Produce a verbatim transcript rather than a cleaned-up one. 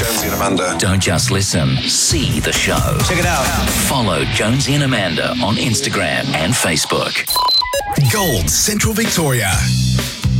Jonesy and Amanda. Don't just listen, see the show. Check it out. Follow Jonesy and Amanda on Instagram and Facebook. Gold Central Victoria.